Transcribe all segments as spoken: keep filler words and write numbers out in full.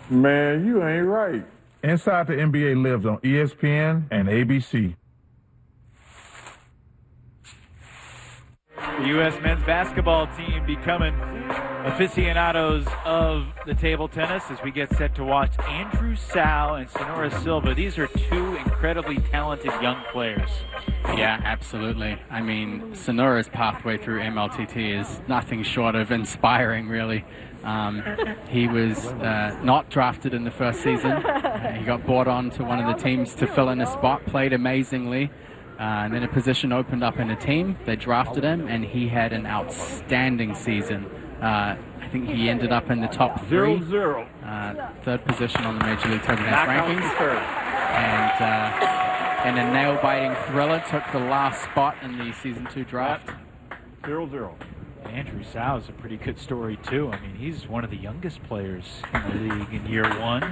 Man, you ain't right. Inside the N B A lives on E S P N and A B C. The U S men's basketball team becoming aficionados of the table tennis as we get set to watch Andrew Sao and Sonora Silva. These are two incredibly talented young players. Yeah, absolutely. I mean, Sonora's pathway through M L T T is nothing short of inspiring, really. Um, he was uh, not drafted in the first season. Uh, he got brought on to one of the teams to fill in a spot, played amazingly. Uh, and then a position opened up in a team. They drafted him, and he had an outstanding season. Uh, I think he ended up in the top three, Zero, zero. Uh, third position on the Major League Table Tennis rankings. And uh, in a nail-biting thriller, took the last spot in the season two draft. Zero, zero. Andrew Sao is a pretty good story, too. I mean, he's one of the youngest players in the league in year one.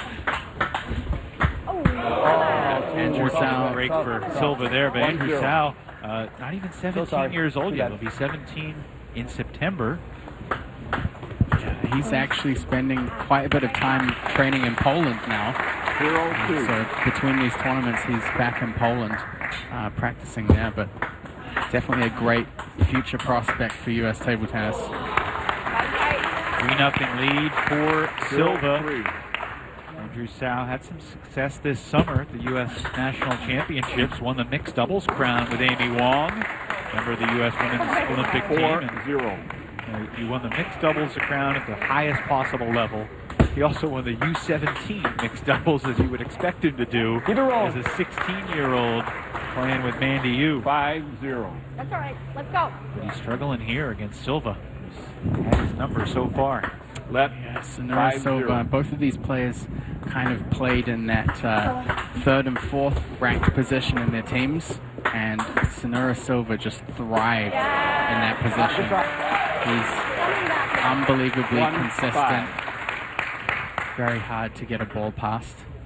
Andrew Sao. Break for Silva there, but Andrew Sao, uh, not even seventeen years old yet. He'll be seventeen in September. Yeah, he's actually spending quite a bit of time training in Poland now. Uh, so between these tournaments, he's back in Poland uh, practicing there, but definitely a great future prospect for U S table tennis. three nothing lead for Silva. Andrew Sao had some success this summer at the U S National Championships, won the mixed doubles crown with Amy Wong, member of the U S Women's Olympic Four, team. And, zero. uh, he won the mixed doubles crown at the highest possible level. He also won the U seventeen mixed doubles, as you would expect him to do, as a sixteen-year-old playing with Mandy Yu. Five, zero. That's all right. Let's go. But he's struggling here against Silva. He's had his number so far. Left. Yeah, Sonora Silva, both of these players kind of played in that uh, third and fourth ranked position in their teams, and Sonora Silva just thrived in that position. He's unbelievably consistent, very hard to get a ball past.